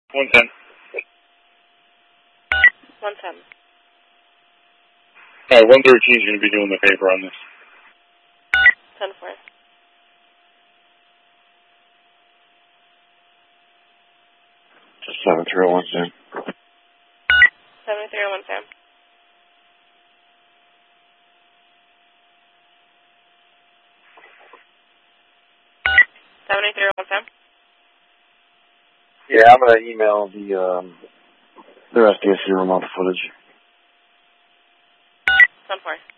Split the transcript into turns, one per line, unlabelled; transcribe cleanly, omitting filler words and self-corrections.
110.
110.
113 is going to be doing the paper on this.
10-4.
730
730 110.
Yeah, I'm going to email the rest of the remote footage.
10-4.